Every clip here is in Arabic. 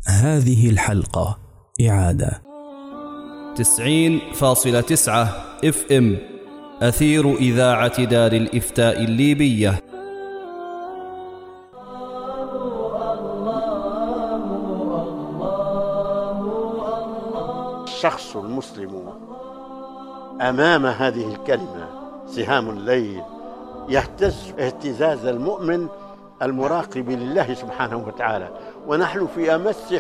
هذه الحلقة إعادة 90.9 FM أثير إذاعة دار الإفتاء الليبية. الشخص المسلم أمام هذه الكلمة سهام الليل يهتز اهتزاز المؤمن المراقب لله سبحانه وتعالى. ونحن في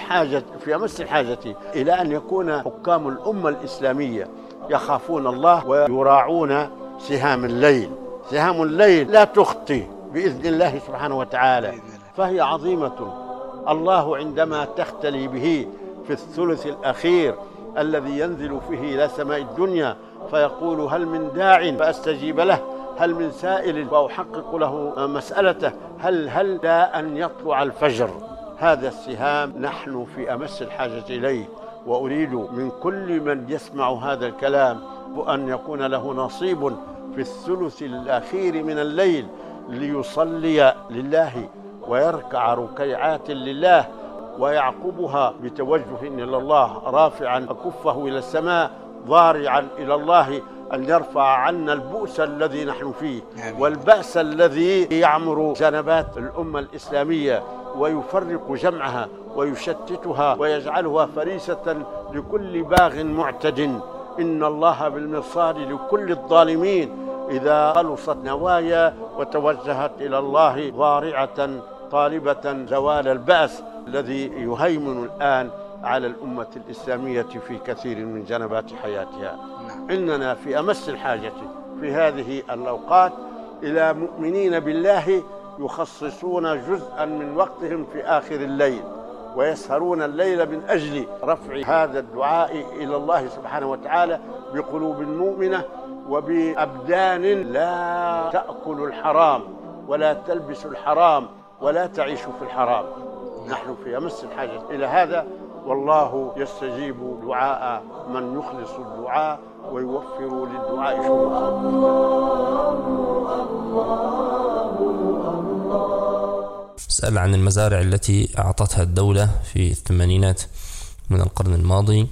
أمس الحاجة إلى أن يكون حكام الأمة الإسلامية يخافون الله ويراعون سهام الليل. سهام الليل لا تخطي بإذن الله سبحانه وتعالى، فهي عظيمة. الله عندما تختلي به في الثلث الأخير الذي ينزل فيه إلى سماء الدنيا فيقول هل من داع فأستجيب له، هل من سائل فأحقق له مسألته، هل لا أن يطلع الفجر. هذا السهام نحن في أمس الحاجة إليه، وأريد من كل من يسمع هذا الكلام أن يكون له نصيب في الثلث الأخير من الليل ليصلي لله ويركع ركيعات لله ويعقبها بتوجه إلى الله، رافعا كفه إلى السماء ضارعا إلى الله أن يرفع عنا البؤس الذي نحن فيه والبأس الذي يعمر جنبات الأمة الإسلامية ويفرق جمعها ويشتتها ويجعلها فريسة لكل باغ معتد. إن الله بالمرصاد لكل الظالمين إذا خلصت نوايا وتوجهت إلى الله ضارعة طالبة زوال البأس الذي يهيمن الآن على الأمة الإسلامية في كثير من جنبات حياتها. إننا في أمس الحاجة في هذه الأوقات إلى مؤمنين بالله يخصصون جزءا من وقتهم في آخر الليل ويسهرون الليل من أجل رفع هذا الدعاء إلى الله سبحانه وتعالى بقلوب مؤمنة وبأبدان لا تأكل الحرام ولا تلبس الحرام ولا تعيش في الحرام. نحن في أمس الحاجة إلى هذا، والله يستجيب دعاء من يخلص الدعاء ويوفر للدعاء شروطا. سأل عن المزارع التي أعطتها الدولة في الثمانينات من القرن الماضي،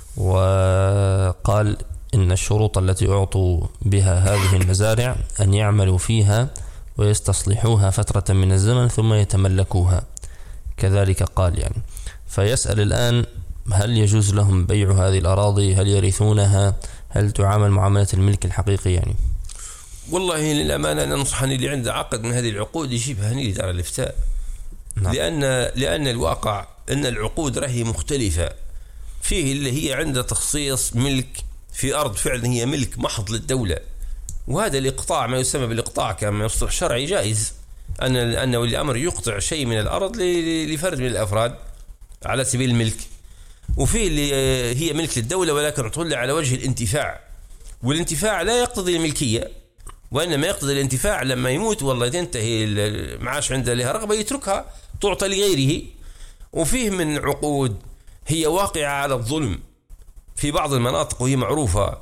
وقال إن الشروط التي أعطوا بها هذه المزارع أن يعملوا فيها ويستصلحوها فترة من الزمن ثم يتملكوها، كذلك قال يعني. فيسأل الآن هل يجوز لهم بيع هذه الأراضي؟ هل يرثونها؟ هل تعامل معاملة الملك الحقيقي يعني؟ والله للأمانة أنا ننصح أن اللي عنده عقد من هذه العقود يجيبها هني لدار الإفتاء. نعم. لأن الواقع أن العقود راهي مختلفة، فيه اللي هي عنده تخصيص ملك في أرض فعلا هي ملك محض للدولة، وهذا الإقطاع ما يسمى بالإقطاع كما يصطلح شرعي جائز، أن ولي الأمر يقطع شيء من الأرض لفرد من الأفراد على سبيل الملك. وفيه اللي هي ملك للدولة ولكن تطل على وجه الانتفاع، والانتفاع لا يقتضي الملكية وإنما يقتضي الانتفاع لما يموت والله تنتهي المعاش عنده لها رغبة يتركها تعطى لغيره. وفيه من عقود هي واقعة على الظلم في بعض المناطق وهي معروفة،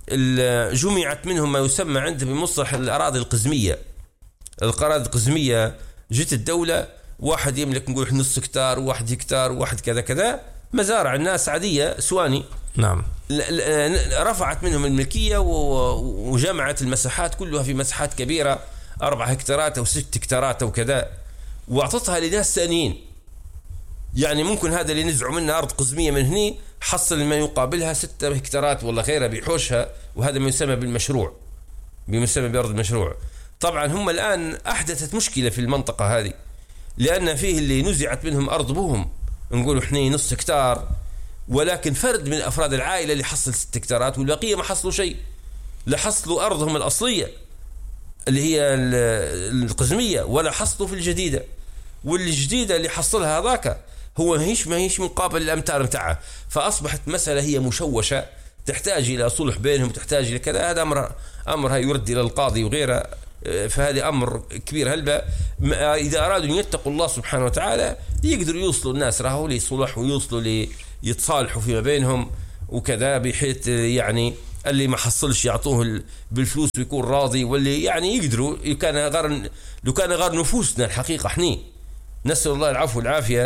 جمعت منهم ما يسمى عنده بمصطلح الأراضي القزمية. الأراضي القزمية جت الدولة واحد يملك نقول نص هكتار وواحد هكتار وواحد كذا كذا، مزارع الناس عادية سواني. نعم. رفعت منهم الملكية وجمعت المساحات كلها في مساحات كبيرة 4 هكتارات أو 6 هكتارات أو كذا، واعطتها لناس ثانيين. يعني ممكن هذا اللي نزعوا منه أرض قزمية من هني حصل ما يقابلها 6 هكتارات ولا غيرها بيحوشها، وهذا ما يسمى بالمشروع، بيسمى بأرض المشروع. طبعا هم الآن أحدثت مشكلة في المنطقة هذه، لأن فيه اللي نزعت منهم أرض بهم نقولوا إحنا نص هكتار، ولكن فرد من أفراد العائلة اللي حصل 6 هكتارات والبقية ما حصلوا شيء، لا حصلوا أرضهم الأصلية اللي هي القزمية ولا حصلوا في الجديدة، والجديدة اللي حصلها هذاك هو ما هيش مقابل الأمتار متاعها. فأصبحت مسألة هي مشوشة تحتاج إلى صلح بينهم، تحتاج إلى كذا. هذا أمرها يرد إلى القاضي وغيره، فهذا أمر كبير. هلبا إذا أرادوا أن يتقوا الله سبحانه وتعالى يقدروا يوصلوا الناس راهو ليصلحوا ويوصلوا ليتصالحوا فيما بينهم وكذا، بحيث يعني اللي ما حصلش يعطوه بالفلوس ويكون راضي، واللي يعني يقدروا لو كان غير نفوسنا الحقيقة. احنا نسأل الله العفو والعافية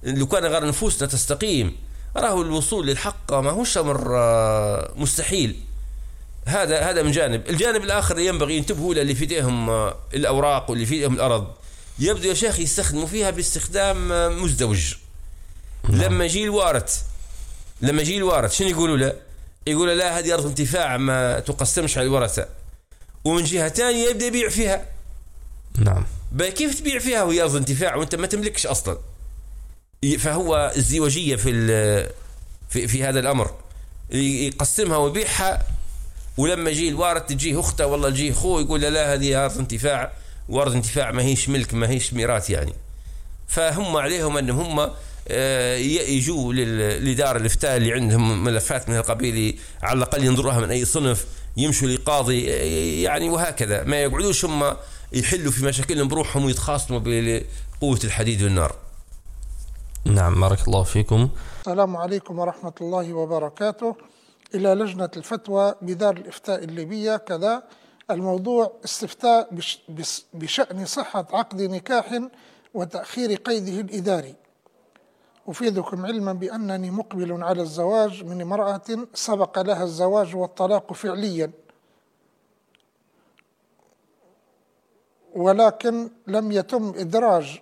لو كان غير نفوسنا تستقيم، راهو الوصول للحق ما هوش أمر مستحيل. هذا من جانب. الجانب الآخر ينبغي ينتبهوا اللي في ايديهم الأوراق واللي في ايديهم الأرض، يبدو يا شيخ يستخدموا فيها باستخدام مزدوج. لما يجي الوارث شنو يقولوا له؟ يقولوا لا هذه أرض انتفاع ما تقسمش على الورثة، ومن جهة ثانية يبدأ يبيع فيها. نعم. كيف تبيع فيها وهي أرض انتفاع وأنت ما تملكش أصلا؟ فهو ازدواجية في هذا الأمر، يقسمها ويبيعها، ولما يجي الوارث تجيه أخته والله تجيه أخوه يقول لا هذه أرض انتفاع، وأرض انتفاع ما هيش ملك ما هيش ميراث يعني. فهم عليهم أنهم هم يجوا لدار الإفتاء اللي عندهم ملفات من القبيل على الأقل ينظروها من أي صنف، يمشوا لقاضي يعني، وهكذا ما يقعدوش هم يحلوا في مشاكلهم بروحهم ويتخاصموا بقوة الحديد والنار. نعم بارك الله فيكم. السلام عليكم ورحمة الله وبركاته. إلى لجنة الفتوى بدار الإفتاء الليبية كذا. الموضوع استفتاء بشأن صحة عقد نكاح وتأخير قيده الإداري. أفيدكم علما بأنني مقبل على الزواج من امرأة سبق لها الزواج والطلاق فعليا، ولكن لم يتم إدراج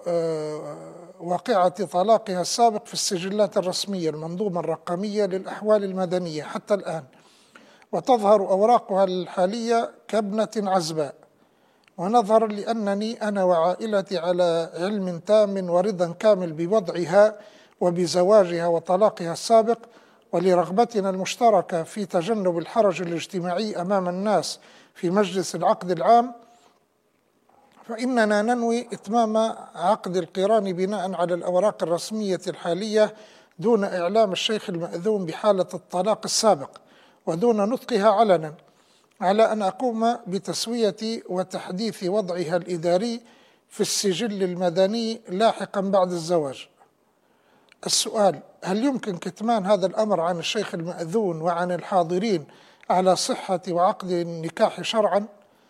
واقعة طلاقها السابق في السجلات الرسمية المنظومة الرقمية للأحوال المدنية حتى الآن، وتظهر أوراقها الحالية كابنة عزباء. ونظرا لأنني أنا وعائلتي على علم تام ورضا كامل بوضعها وبزواجها وطلاقها السابق، ولرغبتنا المشتركة في تجنب الحرج الاجتماعي أمام الناس في مجلس العقد العام، فإننا ننوي إتمام عقد القران بناء على الأوراق الرسمية الحالية دون إعلام الشيخ المأذون بحالة الطلاق السابق ودون نطقها علنا، على أن أقوم بتسوية وتحديث وضعها الإداري في السجل المدني لاحقا بعد الزواج. السؤال: هل يمكن كتمان هذا الأمر عن الشيخ المأذون وعن الحاضرين على صحة وعقد النكاح شرعا،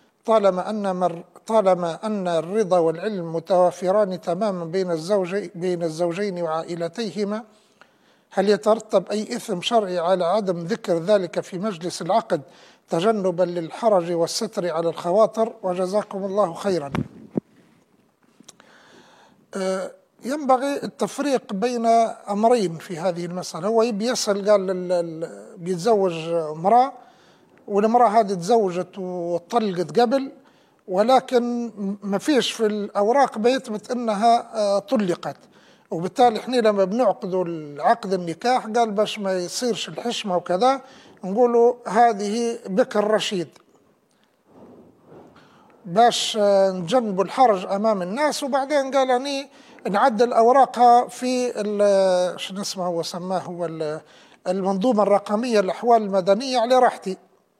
طالما أن الرضا والعلم متوافران تماما بين الزوجين وعائلتيهما؟ هل يترتب أي إثم شرعي على عدم ذكر ذلك في مجلس العقد تجنبا للحرج والستر على الخواطر؟ وجزاكم الله خيرا. ينبغي التفريق بين أمرين في هذه المسألة. هو بيسأل قال بيتزوج امرأة، والمرأة هذه تزوجت وطلقت قبل، ولكن ما فيش في الأوراق بيثبت أنها طلقت، وبالتالي احنا لما بنعقدوا العقد النكاح قال باش ما يصيرش الحشمة وكذا نقولوا هذه بكر رشيد باش نجنبوا الحرج أمام الناس. وبعدين قال أني نعدل أوراقها في شنو اسمه هو سماه هو المنظومة الرقمية للأحوال المدنية على راحتي.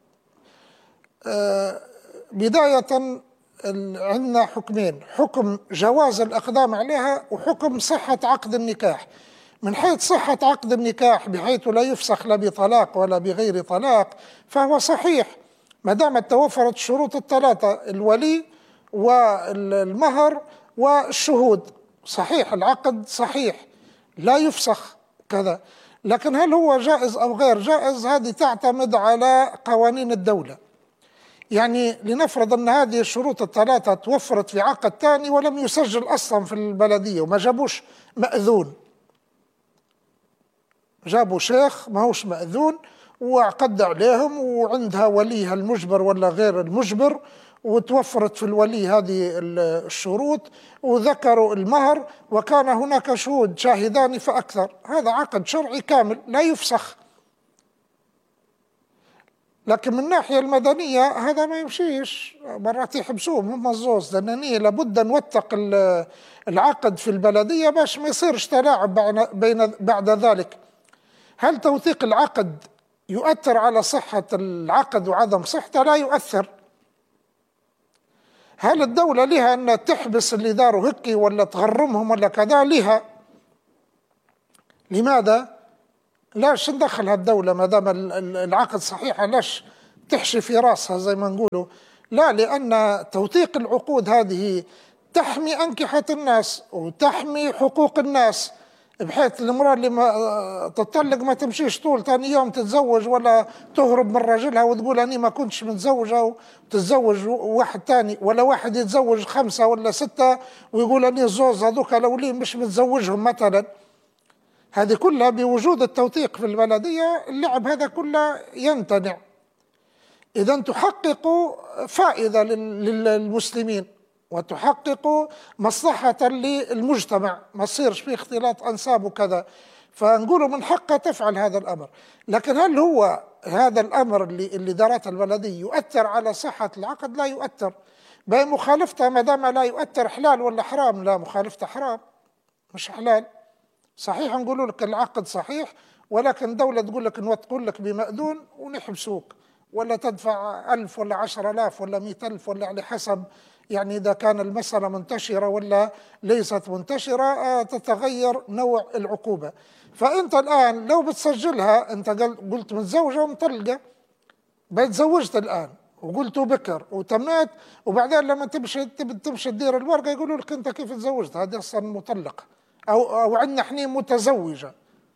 بداية عندنا حكمين: حكم جواز الأقدام عليها وحكم صحة عقد النكاح. من حيث صحة عقد النكاح بحيث لا يفسخ لا بطلاق ولا بغير طلاق فهو صحيح ما دامت توفرت الشروط الثلاثة: الولي والمهر والشهود. صحيح العقد صحيح لا يفسخ كذا، لكن هل هو جائز أو غير جائز هذه تعتمد على قوانين الدولة. يعني لنفرض أن هذه الشروط الثلاثة توفرت في عقد ثاني ولم يسجل أصلا في البلدية وما جابوش مأذون، جابوا شيخ ما هوش مأذون وعقد عليهم وعندها وليها المجبر ولا غير المجبر، وتوفرت في الولي هذه الشروط وذكروا المهر وكان هناك شهود شاهدان فأكثر، هذا عقد شرعي كامل لا يفسخ. لكن من الناحية المدنية هذا ما يمشيش، مرات يحبسوهم هم الزوز، لأنني لابد نوثق العقد في البلدية باش ما يصيرش تلاعب بعد ذلك. هل توثيق العقد يؤثر على صحة العقد وعدم صحته؟ لا يؤثر. هل الدولة لها أن تحبس اللي داروا هكي ولا تغرمهم ولا كذا؟ لها. لماذا؟ لاش ندخلها الدولة ما دام العقد صحيح؟ لاش تحشي في راسها زي ما نقولوا؟ لا، لأن توثيق العقود هذه تحمي أنكحة الناس وتحمي حقوق الناس، بحيث المرأة اللي ما تطلق ما تمشيش طول ثاني يوم تتزوج ولا تهرب من رجلها وتقول أني ما كنتش متزوجة وتتزوج واحد ثاني، ولا واحد يتزوج 5 ولا 6 ويقول أني الزوز هذوك الأولين مش متزوجهم مثلا. هذه كلها بوجود التوثيق في البلدية اللعب هذا كله يمتنع. إذا تحققوا فائدة للمسلمين وتحققوا مصلحة للمجتمع، ما يصيرش فيه اختلاط أنساب وكذا، فنقولوا من حقها تفعل هذا الأمر. لكن هل هو هذا الأمر اللي دارته البلدية يؤثر على صحة العقد؟ لا يؤثر. بمخالفتها ما دام لا يؤثر حلال ولا حرام؟ لا، مخالفتها حرام مش حلال. صحيح نقولوا لك العقد صحيح، ولكن الدولة تقول لك نوثقوا لك بمأذون ونحبسوك، ولا تدفع 1000 ولا 10,000 ولا 100,000 ولا على حسب يعني إذا كان المسألة منتشرة ولا ليست منتشرة تتغير نوع العقوبة. فأنت الآن لو بتسجلها أنت قلت متزوجة ومطلقة، بتزوجت الآن وقلت بكر وتميت، وبعدين لما تمشي تدير الورقة يقولوا لك أنت كيف تزوجت، هذه أصلا مطلقة أو عندنا حنين متزوجة،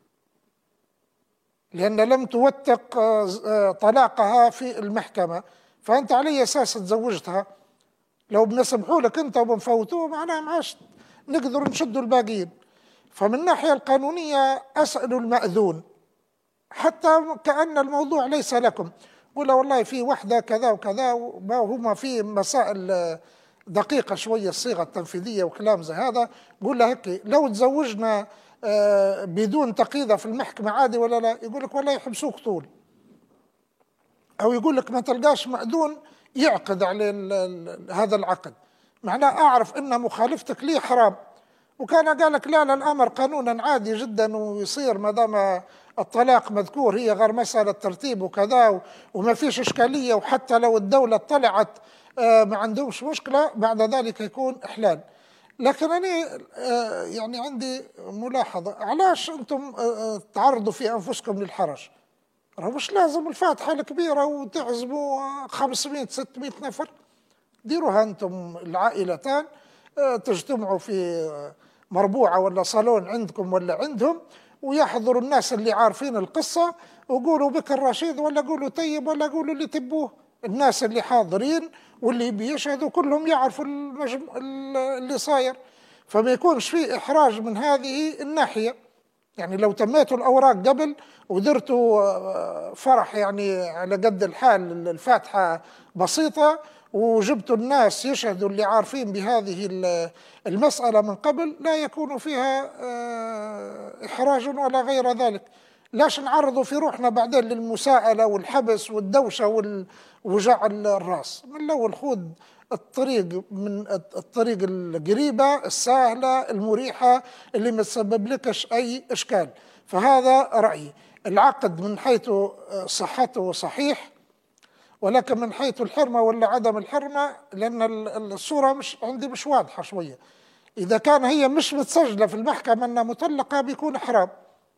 لأن لم توثق طلاقها في المحكمة، فأنت على أساس تزوجتها. لو بنسمحوا لك أنت وبنفوتوه معناها معاش نقدر نشدوا الباقيين. فمن الناحية القانونية أسألوا المأذون حتى كأن الموضوع ليس لكم، قولوا والله في وحدة كذا وكذا، وهما في مسائل دقيقة شوية الصيغة التنفيذية وكلام زي هذا، قول له هيك لو تزوجنا بدون تقييد في المحكمة عادي ولا لا؟ يقول لك والله يحبسوك طول، أو يقول لك ما تلقاش مأذون يعقد على هذا العقد، معناه أعرف أن مخالفتك لي حرام. وكان قال لك لا الأمر قانونا عادي جدا ويصير ما دام الطلاق مذكور، هي غير مسألة ترتيب وكذا وما فيش إشكالية، وحتى لو الدولة طلعت ما عندهمش مشكلة، بعد ذلك يكون إحلال. لكن أنا يعني عندي ملاحظة، علاش أنتم تعرضوا في أنفسكم للحرج؟ مش لازم الفاتحة الكبيرة وتعزموا 500-600 نفر، ديروها أنتم العائلتان، تجتمعوا في مربوعة ولا صالون عندكم ولا عندهم، ويحضروا الناس اللي عارفين القصة، وقولوا بكر رشيد ولا قولوا طيب ولا قولوا اللي تبوه، الناس اللي حاضرين واللي بيشهدوا كلهم يعرفوا اللي صاير، فما يكونش فيه إحراج من هذه الناحية. يعني لو تميتوا الأوراق قبل ودرتوا فرح يعني على قد الحال، الفاتحة بسيطة، وجبتوا الناس يشهدوا اللي عارفين بهذه المسألة من قبل، لا يكون فيها إحراج ولا غير ذلك. لاش نعرضوا في روحنا بعدين للمساءلة والحبس والدوشة ووجع الرأس؟ من الأول خود الطريق من الطريق القريبة السهلة المريحة اللي ما تسبب لكش أي إشكال. فهذا رأيي. العقد من حيث صحته صحيح، ولكن من حيث الحرمة ولا عدم الحرمة، لأن الصورة مش واضحة شوية. إذا كان هي مش متسجلة في المحكمة أنها مطلقة بيكون حرام،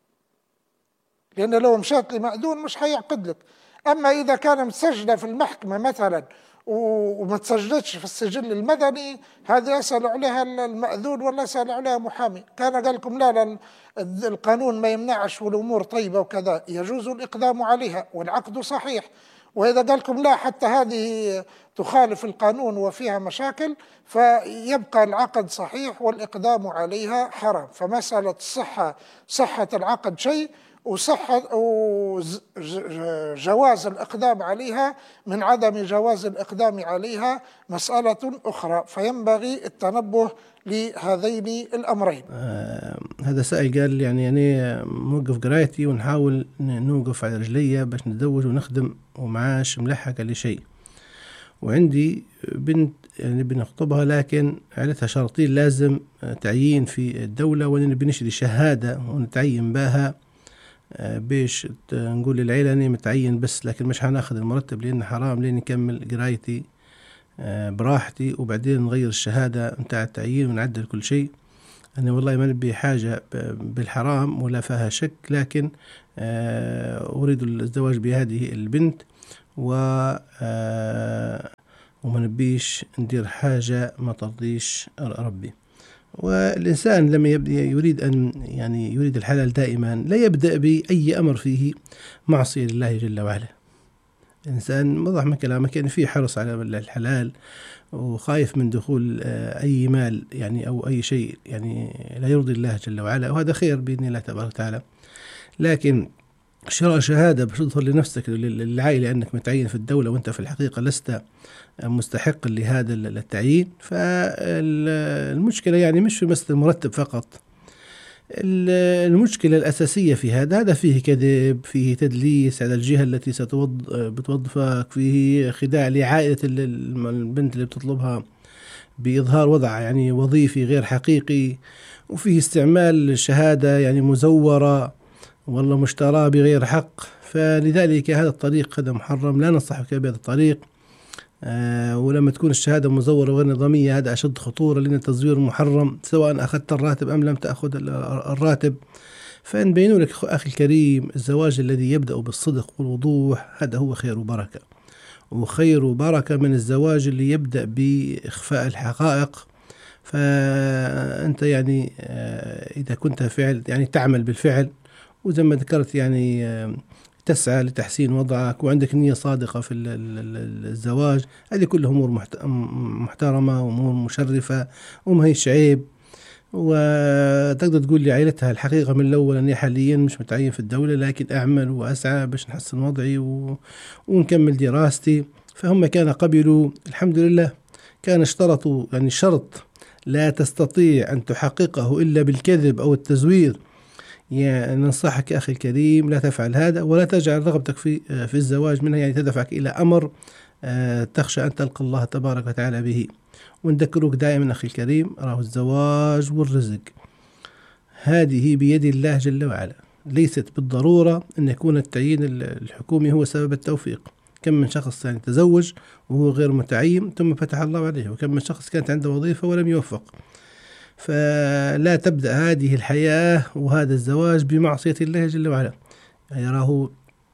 لأن لو مشات لمأذون مش هيعقد لك. أما إذا كان متسجلة في المحكمة مثلا وما تسجلتش في السجل المدني، هذه أسأل عليها المأذون ولا أسأل عليها محامي. كان قال لكم لا القانون ما يمنعش والأمور طيبة وكذا، يجوز الإقدام عليها والعقد صحيح. وإذا قال لكم لا حتى هذه تخالف القانون وفيها مشاكل، فيبقى العقد صحيح والإقدام عليها حرام. فمسألة صحة العقد شيء، وجواز الإقدام عليها من عدم جواز الإقدام عليها مسألة أخرى، فينبغي التنبه لهذين الأمرين. هذا سائل قال يعني نوقف قرايتي ونحاول نوقف على رجلية باش نتزوج ونخدم ومعاش ملحقة لشيء، وعندي بنت يعني بنخطبها، لكن علتها شرطين، لازم تعيين في الدولة، وأنا بنشري شهادة ونتعين بها بيش نقول للعيلة أني متعين بس، لكن مش هناخذ المرتب لأنه حرام، لين نكمل قرايتي براحتي وبعدين نغير الشهادة متاع التعيين ونعدل كل شيء. أنا والله ما نبي حاجة بالحرام ولا فيها شك، لكن أريد الزواج بهذه البنت وما نبيش ندير حاجة ما ترضيش ربي. والإنسان لما يريد أن يعني يريد الحلال دائما لا يبدأ بأي أمر فيه معصية لله جل وعلا. الإنسان واضح من كلامك يعني فيه حرص على الحلال وخايف من دخول أي مال يعني أو أي شيء يعني لا يرضي الله جل وعلا، وهذا خير بإذن الله تبارك وتعالى. لكن شراء شهادة باش تظهر لنفسك للعائلة أنك متعين في الدولة وأنت في الحقيقة لست مستحق لهذا التعيين، فالمشكلة يعني مش في مسألة المرتب فقط. المشكلة الأساسية في هذا فيه كذب، فيه تدليس على الجهة التي بتوظفك، فيه خداع لعائلة البنت اللي بتطلبها بإظهار وضع يعني وظيفي غير حقيقي، وفيه استعمال شهادة يعني مزورة والله مشتراه بغير حق. فلذلك هذا الطريق هذا محرم، لا ننصحك بهذا الطريق. ولما تكون الشهادة مزورة وغير نظامية هذا أشد خطورة، لأن التزوير محرم سواء أخذت الراتب أم لم تأخذ الراتب. فنبين لك أخي الكريم الزواج الذي يبدأ بالصدق والوضوح هذا هو خير وبركة، وخير بركة من الزواج اللي يبدأ بإخفاء الحقائق. فأنت يعني إذا كنت فعل يعني تعمل بالفعل وزي ما ذكرت يعني تسعى لتحسين وضعك وعندك نية صادقة في الزواج، هذه كلها أمور محترمة وأمور مشرفة وما هيش عيب. وتقدر تقول لعائلتها الحقيقة من الأول أني حاليا مش متعين في الدولة، لكن أعمل وأسعى باش نحسن وضعي ونكمل دراستي. فهم كان قبلوا الحمد لله، كان اشترطوا يعني شرط لا تستطيع أن تحققه إلا بالكذب أو التزوير. يعني ننصحك أخي الكريم لا تفعل هذا، ولا تجعل رغبتك في الزواج منها يعني تدفعك إلى أمر تخشى أن تلقى الله تبارك وتعالى به. ونذكرك دائما أخي الكريم راه الزواج والرزق هذه بيد الله جل وعلا، ليست بالضرورة أن يكون التعيين الحكومي هو سبب التوفيق. كم من شخص يعني تزوج وهو غير متعين ثم فتح الله عليه، وكم من شخص كانت عنده وظيفة ولم يوفق. فلا تبدأ هذه الحياة وهذا الزواج بمعصية الله جل وعلا. يعني راه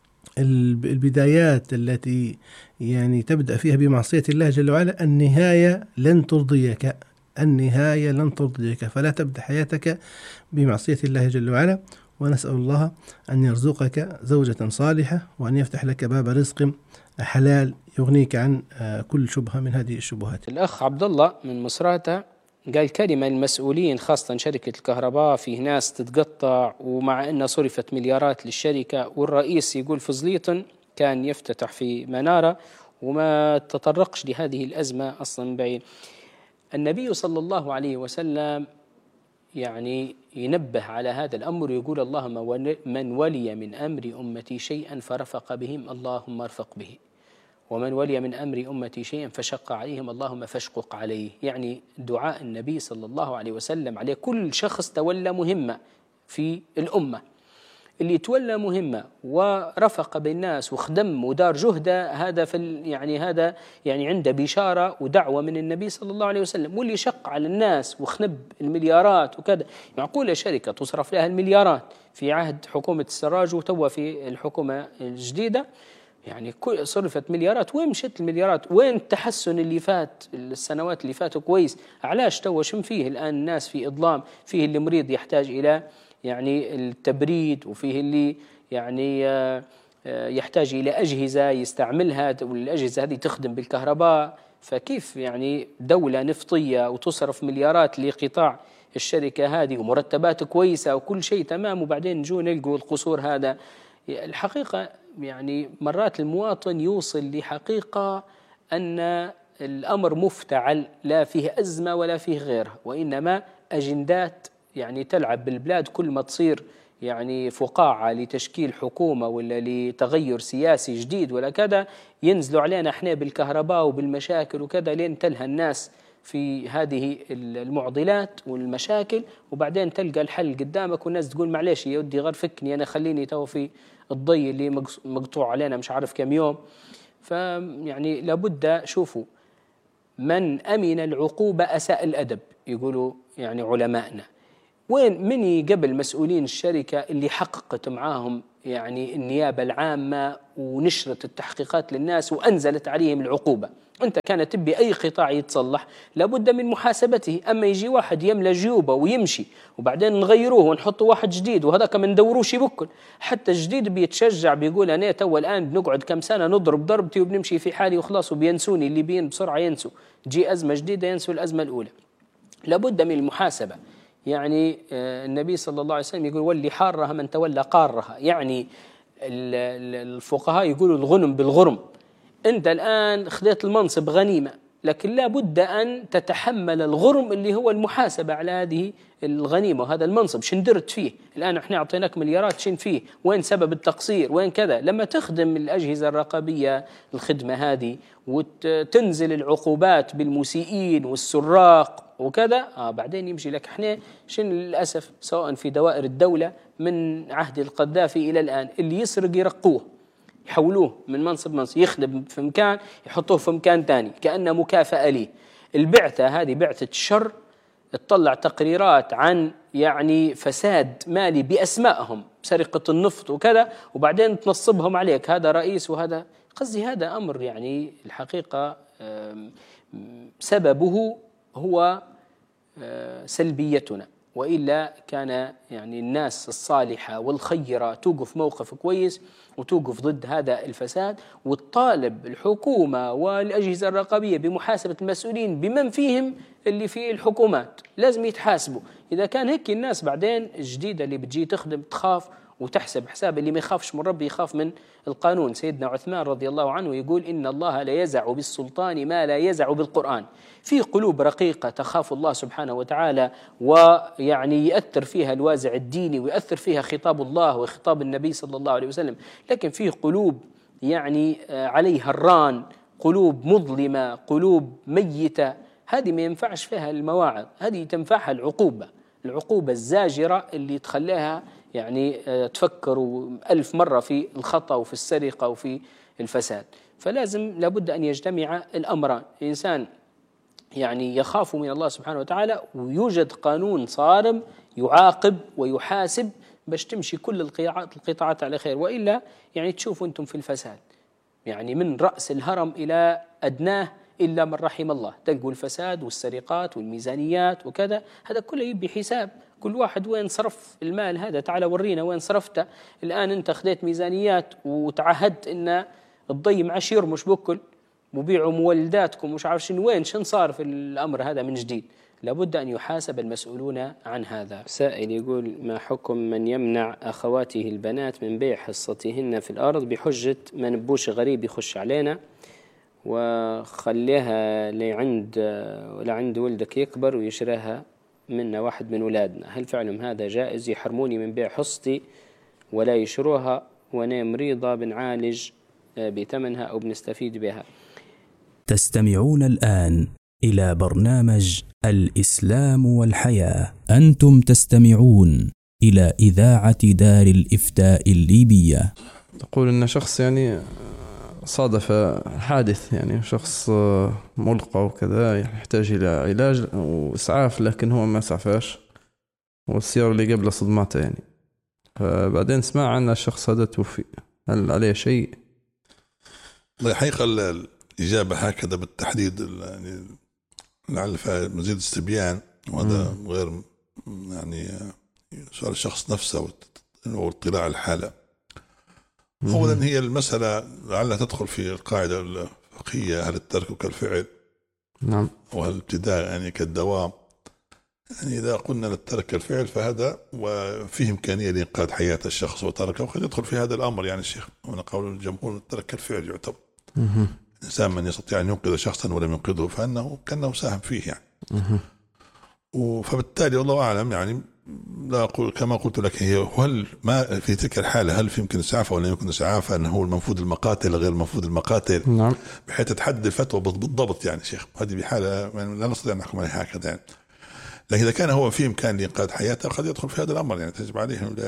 البدايات التي يعني تبدأ فيها بمعصية الله جل وعلا النهاية لن ترضيك، النهاية لن ترضيك. فلا تبدأ حياتك بمعصية الله جل وعلا. ونسأل الله أن يرزقك زوجة صالحة وأن يفتح لك باب رزق حلال يغنيك عن كل شبهة من هذه الشبهات. الأخ عبد الله من مصراتة قال كلمة المسؤولين خاصة شركة الكهرباء فيه ناس تتقطع، ومع أن صرفت مليارات للشركة والرئيس يقول فزليطن كان يفتتح في منارة وما تطرقش لهذه الأزمة أصلا بعيد. النبي صلى الله عليه وسلم يعني ينبه على هذا الأمر، يقول اللهم من ولي من أمر أمتي شيئا فرفق بهم اللهم ارفق به، ومن ولي من أمر أمتي شيئا فشق عليهم اللهم فاشقق عليه. يعني دعاء النبي صلى الله عليه وسلم عليه كل شخص تولى مهمة في الأمة، اللي تولى مهمة ورفق بالناس وخدم ودار جهده هذا هذا يعني عنده بشارة ودعوة من النبي صلى الله عليه وسلم. واللي شق على الناس وخنب المليارات وكذا، معقولة شركة تصرف لها المليارات في عهد حكومة السراج وتوا في الحكومة الجديدة يعني صرفت مليارات، وين مشت المليارات؟ وين التحسن اللي فات السنوات اللي فاتوا كويس؟ علاش توا شم فيه الآن الناس في إظلام؟ فيه اللي مريض يحتاج إلى يعني التبريد، وفيه اللي يعني يحتاج إلى أجهزة يستعملها والأجهزة هذه تخدم بالكهرباء. فكيف يعني دولة نفطية وتصرف مليارات لقطاع الشركة هذه ومرتبات كويسة وكل شيء تمام، وبعدين نجو نلقوا القصور هذا؟ الحقيقة يعني مرات المواطن يوصل لحقيقة أن الأمر مفتعل، لا فيه أزمة ولا فيه غيرها، وإنما أجندات يعني تلعب بالبلاد. كل ما تصير يعني فقاعة لتشكيل حكومة ولا لتغير سياسي جديد ولا كذا، ينزلوا علينا احنا بالكهرباء وبالمشاكل وكذا، لين تلهى الناس في هذه المعضلات والمشاكل، وبعدين تلقى الحل قدامك والناس تقول معلش يا ودي غير فكني أنا، خليني تو في الضي اللي مقطوع علينا مش عارف كم يوم. فيعني لابد شوفوا من أمن العقوبة أساء الأدب، يقولوا يعني علماءنا. وين مني قبل مسؤولين الشركة اللي حققت معاهم يعني النيابة العامة ونشرت التحقيقات للناس وأنزلت عليهم العقوبة. أنت كانت تبي أي قطاع يتصلح لابد من محاسبته. أما يجي واحد يملى جيوبه ويمشي وبعدين نغيروه ونحط واحد جديد وهذا كمان ندوروش يبكل، حتى الجديد بيتشجع بيقول أنا تو الآن بنقعد كم سنة نضرب ضربتي وبنمشي في حالي وخلاص وبينسوني، اللي بين بسرعة ينسوا، تجي أزمة جديدة ينسوا الأزمة الأولى. لابد من المحاسبة. يعني النبي صلى الله عليه وسلم يقول واللي حارها من تولى قارها، يعني الفقهاء يقولوا الغنم بالغرم. أنت الآن خذيت المنصب غنيمة، لكن لا بد أن تتحمل الغرم اللي هو المحاسبة على هذه الغنيمة وهذا المنصب. شن درت فيه الآن؟ احنا أعطيناك مليارات، شن فيه؟ وين سبب التقصير؟ وين كذا؟ لما تخدم الأجهزة الرقابية الخدمة هذه وتنزل العقوبات بالمسيئين والسراق وكذا، بعدين يمشي لك. احنا شن للأسف سواء في دوائر الدولة من عهد القذافي إلى الآن اللي يسرق يرقوه، يحولوه من منصب يخدم في مكان يحطوه في مكان تاني كأنه مكافأة ليه. البعثة هذه بعثة الشر تطلع تقريرات عن يعني فساد مالي بأسمائهم، سرقة النفط وكذا، وبعدين تنصبهم عليك هذا رئيس وهذا. قصدي هذا أمر يعني الحقيقة سببه هو سلبيتنا، وإلا كان يعني الناس الصالحة والخيرة توقف موقف كويس وتوقف ضد هذا الفساد، وتطالب الحكومة والأجهزة الرقابية بمحاسبة المسؤولين بمن فيهم اللي في الحكومات، لازم يتحاسبوا. إذا كان هيك الناس بعدين الجديدة اللي بتجي تخدم تخاف وتحسب حساب. اللي ما يخافش من ربي يخاف من القانون. سيدنا عثمان رضي الله عنه يقول إن الله لا يزع بالسلطان ما لا يزع بالقرآن. في قلوب رقيقة تخاف الله سبحانه وتعالى ويعني يأثر فيها الوازع الديني ويأثر فيها خطاب الله وخطاب النبي صلى الله عليه وسلم، لكن في قلوب يعني عليها الران، قلوب مظلمة، قلوب ميتة، هذه ما ينفعش فيها المواعظ، هذه تنفعها العقوبة الزاجرة اللي تخليها يعني تفكروا 1000 مرة في الخطأ وفي السرقة وفي الفساد. فلازم لابد أن يجتمع الأمران، إنسان يعني يخاف من الله سبحانه وتعالى ويوجد قانون صارم يعاقب ويحاسب باش تمشي كل القطاعات على خير. وإلا يعني تشوفوا أنتم في الفساد يعني من رأس الهرم إلى أدناه إلا من رحم الله، تلقوا الفساد والسرقات والميزانيات وكذا، هذا كله يبي حساب. كل واحد وين صرف المال هذا، تعال ورينا وين صرفته. الآن أنت خذيت ميزانيات وتعهدت إن تضي معشير مش بكل وبيعوا مولداتكم مش عارف وين شن صار في الأمر هذا من جديد. لابد أن يحاسب المسؤولون عن هذا. سائل يقول ما حكم من يمنع أخواته البنات من بيع حصتهن في الأرض بحجة ما نبوش غريب يخش علينا وخليها لعند ولدك يكبر ويشراها منا واحد من أولادنا، هل فعلهم هذا جائز؟ يحرموني من بيع حصتي ولا يشروها وأنا مريضة بنعالج بثمنها أو بنستفيد بها. تستمعون الآن إلى برنامج الإسلام والحياة. أنتم تستمعون إلى إذاعة دار الإفتاء الليبية. تقول إن شخص يعني صادف حادث، يعني شخص ملقى وكذا يحتاج إلى علاج وإسعاف، لكن هو ما سعفاش والسيارة اللي قبله صدماته يعني، فبعدين سمع أن الشخص هذا توفي، هل عليه شيء؟ الحقيقة الإجابة هكذا بالتحديد يعني لعل فيها مزيد استبيان، وهذا غير يعني سؤال الشخص نفسه واطلاع الحالة. أولا هي المسألة لعلها تدخل في القاعدة الفقهية، هل الترك كالفعل؟ نعم. وهل الابتداء يعني كالدوام؟ يعني إذا قلنا للترك كالفعل فهذا وفيه إمكانية لإنقاذ حياة الشخص وتركه، وقد يدخل في هذا الأمر يعني الشيخ، هنا قول الجمهور الترك كالفعل يعتبر. الإنسان من يستطيع أن ينقذ شخصا ولم ينقذه فأنه كأنه ساهم فيه يعني. فبالتالي والله أعلم يعني لا أقول كما قلت لك، هل ما في تلك الحالة هل في يمكن إسعاف ولا يمكن إسعاف، أنه هو المنفوذ المقاتل غير المنفوذ المقاتل. نعم. بحيث تحدد الفتوى بالضبط يعني شيخ، هذه بحالة يعني لا نستطيع أن نحكم عليها هكذا يعني. لكن إذا كان هو في إمكان لإنقاذ حياته قد يدخل في هذا الأمر يعني، يجب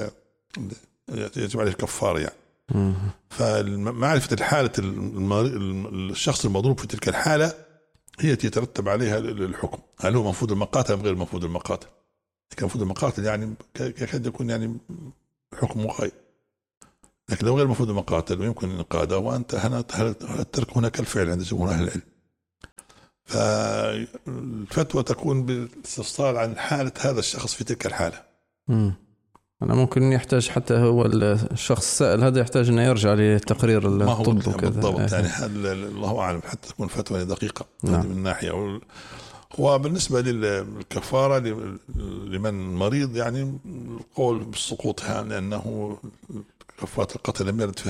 عليه الكفارة يعني. فمعرفة الحالة الشخص المضروب في تلك الحالة هي يترتب عليها الحكم، هل هو منفوذ المقاتل أم غير منفوذ المقاتل. كان منفوذ المقاتل يعني يكاد يكون يعني حكم مخير، لكن لو غير المفروض مقاتل ويمكن الإنقاذه، وأنت الترك هنا كالفعل عند جمهور أهل العلم. فالفتوى تكون بالاستفسار عن حالة هذا الشخص في تلك الحالة. أنا ممكن يحتاج حتى هو الشخص السائل هذا يحتاج أنه يرجع لتقرير الطب وكذا بالضبط. يعني هذا الله أعلم حتى تكون فتوى دقيقة. نعم. من ناحية. وبالنسبة للكفارة لمن مريض يعني القول بسقوطها، لأنه كفارة القتل لم يرد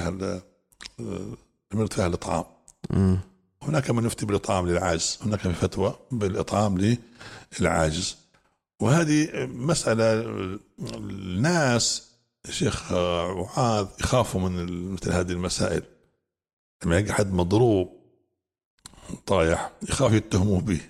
فيها الإطعام. هناك من يفتي بالإطعام للعاجز، هناك في فتوى بالإطعام للعاجز. وهذه مسألة الناس شيخ معاذ يخافوا من مثل هذه المسائل. لما يجي حد مضروب طايح يخاف يتهموه به،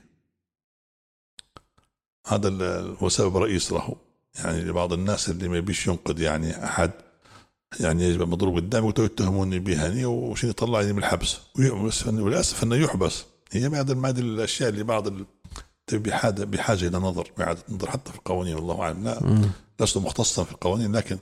هذا هو سبب رئيس له. يعني لبعض الناس اللي ما يبيش ينقذ يعني أحد، يعني يجب مضروب قدامي ويتهموني بهني وشين يطلعني من الحبس، وللأسف أنه يحبس. هي بعض الأشياء اللي بعض بحاجة إلى نظر، إعادة نظر حتى في القوانين. والله أعلم، لست مختصا في القوانين، لكن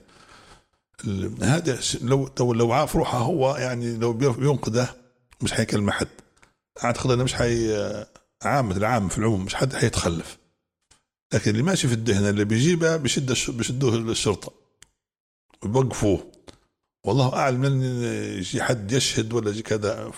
هذا لو عاف روحه هو يعني لو ينقذه مش حيكلم حد. أعتقد أنه مش عامة العام في العموم مش حد حيتخلف. لكن اللي ماشي في الدهنة اللي بيجيبها بيشدوه الشرطة ويوقفوه، والله أعلم من يجي حد يشهد ولا يجي كذا.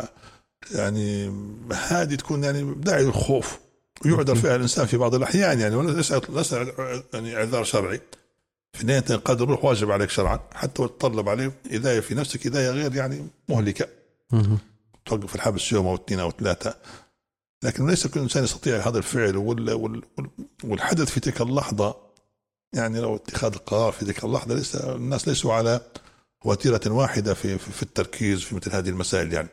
يعني هذه تكون يعني داعي للخوف، ويعذر فيها الإنسان في بعض الأحيان يعني، ولا ليس يعني إعذار شرعي. في نهاية قد يروح واجب عليك شرعا، حتى وتطلب عليه إذاية في نفسك، إذاية غير يعني مهلكة، توقف الحبس يوم أو 2 أو 3. لكن ليس كل إنسان يستطيع هذا الفعل والحدث في تلك اللحظة. يعني لو اتخاذ القرار في تلك اللحظة الناس ليسوا على وتيرة واحدة في التركيز في مثل هذه المسائل يعني.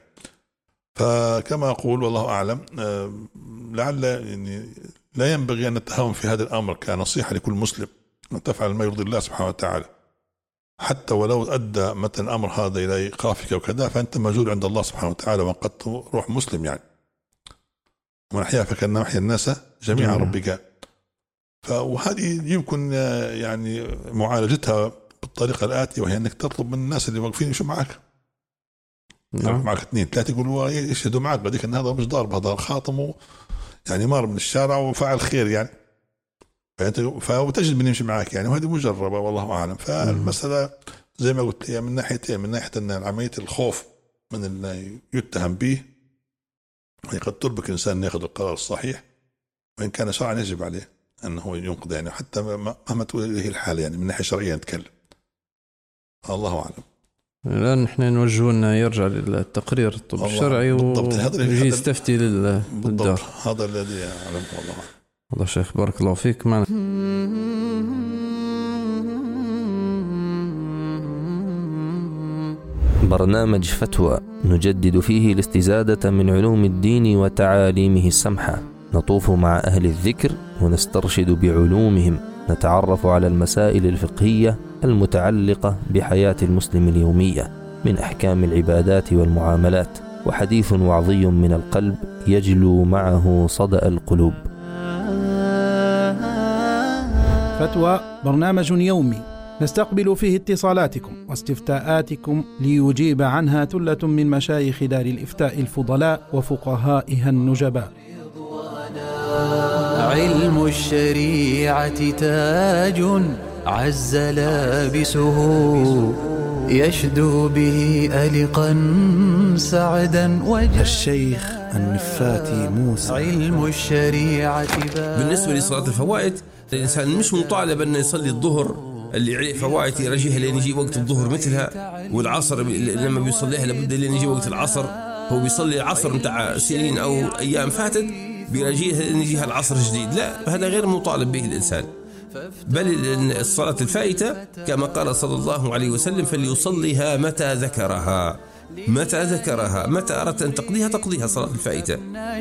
فكما أقول والله أعلم، لعل يعني لا ينبغي أن نتهاون في هذا الأمر كنصيحة لكل مسلم أن تفعل ما يرضي الله سبحانه وتعالى، حتى ولو أدى مثل الأمر هذا إلى إيقافك وكذا، فأنت موجود عند الله سبحانه وتعالى وقد روح مسلم يعني. ومن أحيا فكأنما أحيا الناس جميعا ربي قال. وهذه يمكن يعني معالجتها بالطريقة الآتية، وهي أنك تطلب من الناس اللي واقفين يشوا معك، معك 2 3 يقولوا يشهدوا معك بديك أن هذا مش ضارب، هذا خاطمه يعني مار من الشارع وفعل خير يعني، وتجد من يمشي معك يعني. وهذه مجربة والله أعلم. فالمسألة زي ما قلت هي من ناحيتين، من ناحية أن عملية الخوف من أن يتهم به، هي قد تربك الإنسان يأخذ القرار الصحيح، وإن كان شرعا يجب عليه أنه ينقذ يعني، حتى مهما تقول هي الحالة يعني من ناحية شرعية نتكلم. الله أعلم. الآن نحن نوجهنا يرجع للتقرير الطب الشرعي ويجي يستفتي للدار. هذا الذي أعلمه. الله شيخ بارك الله فيك. معنا برنامج فتوى نجدد فيه الاستزادة من علوم الدين وتعاليمه السمحة، نطوف مع أهل الذكر ونسترشد بعلومهم، نتعرف على المسائل الفقهية المتعلقة بحياة المسلم اليومية من أحكام العبادات والمعاملات، وحديث وعظي من القلب يجلو معه صدأ القلوب. فتوى برنامج يومي نستقبل فيه اتصالاتكم واستفتاءاتكم ليجيب عنها ثلة من مشايخ دار الإفتاء الفضلاء وفقهائها النجباء. علم الشريعة تاج عز لابسه، يشدو به ألقا سعدا وجه. الشيخ النفاتي موسى. علم الشريعة بالنسبة لصلاة الفوائد، الإنسان مش مطالب أن يصلي الظهر اللي عليه فوائد يرجيها لين يجي وقت الظهر مثلها، والعصر لما بيصليها لابد لين يجي وقت العصر. هو بيصلي العصر متاع سنين أو أيام فاتت بيرجيها لين يجيها العصر جديد، لا، هذا غير مطالب به الإنسان. بل الصلاة الفائتة كما قال صلى الله عليه وسلم فليصليها متى ذكرها، متى أردت أن تقضيها صلاة الفائتة.